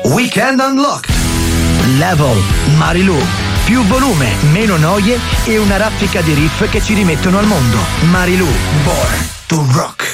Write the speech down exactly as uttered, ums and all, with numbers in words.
Weekend Unlocked. Level, Marilu. Più volume, meno noie e una raffica di riff che ci rimettono al mondo. Marilu, Born to Rock.